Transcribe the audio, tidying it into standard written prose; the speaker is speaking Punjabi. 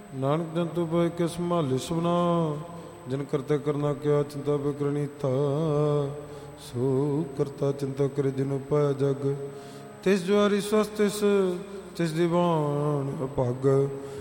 ਨਾਨਕ ਜੰਤੂ ਪਏ ਕੇ ਸੰਭਾਲੇ ਸੁਭਨਾ, ਜਿਨ ਕਰਤੇ ਕਰਨਾ ਕਿਆ ਚਿੰਤਾ ਬਿਕਰਣੀ ਥਾ। ਸੋ ਕਰਤਾ ਚਿੰਤਾ ਕਰੇ ਜਿਨ ਪਾਇਆ ਜਗ, ਤਿਸ ਜੁਆਰੀ ਸਵਸ ਤਿਸ ਦੀਵਾਨ ਅਭਾਗ।